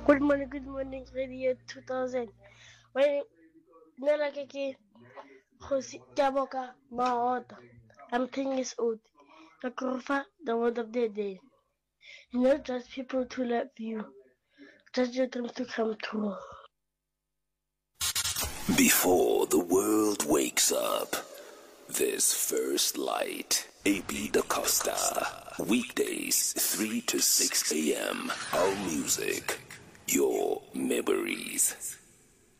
Good morning, Radio 2000. My name is Jose Kaboka Mahota. I'm 10 years old. Kakurufa, the word of the day. You not just people to love you, just your dreams to come true. Before the world wakes up, there's First Light. AB Da Costa. Weekdays, 3 to 6 a.m. Our music, your memories.